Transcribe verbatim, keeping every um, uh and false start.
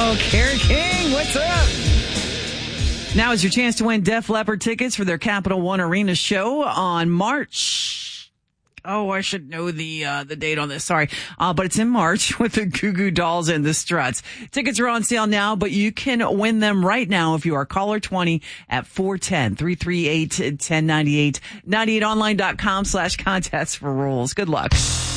Oh, Carrie King, what's up? Now is your chance to win Def Leppard tickets for their Capital One Arena show on March. Oh, I should know the uh, the date on this. Sorry. Uh, but it's in March with the Goo Goo Dolls and the Struts. Tickets are on sale now, but you can win them right now if you are caller twenty at four one zero, three three eight, one zero nine eight, ninety eight online dot com slash contests for rules. Good luck.